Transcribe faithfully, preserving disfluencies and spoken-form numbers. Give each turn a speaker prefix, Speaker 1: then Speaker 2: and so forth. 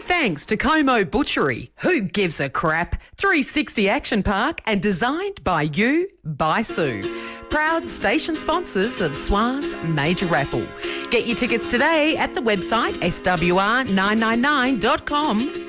Speaker 1: thanks to Como Butchery. Who gives a crap? three sixty Action Park and designed by you, by Sue. Proud station sponsors of Swan's Major Raffle. Get your tickets today at the website s w r nine nine nine dot com